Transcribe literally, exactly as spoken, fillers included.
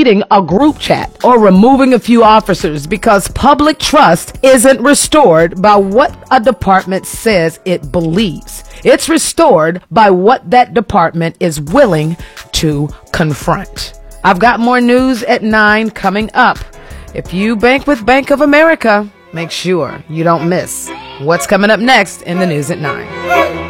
deleting a group chat or removing a few officers because public trust isn't restored by what a department says it believes. It's restored by what that department is willing to confront. I've got more news at nine coming up. If you bank with Bank of America, make sure you don't miss what's coming up next in the news at nine.